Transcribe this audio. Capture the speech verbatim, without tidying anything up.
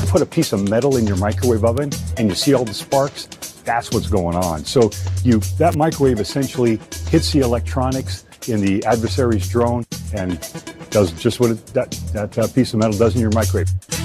put a piece of metal in your microwave oven and you see all the sparks, that's what's going on. So you that microwave essentially hits the electronics in the adversary's drone and does just what it, that, that uh, piece of metal does in your microwave.